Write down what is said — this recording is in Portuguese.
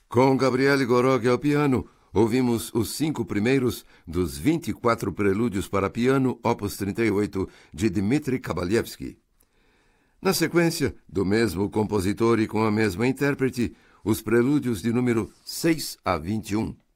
Com Gabriele Gorog ao piano, ouvimos os 5 primeiros dos 24 prelúdios para piano, opus 38, de Dmitri Kabalevsky. Na sequência, do mesmo compositor e com a mesma intérprete, os prelúdios de número 6 a 21.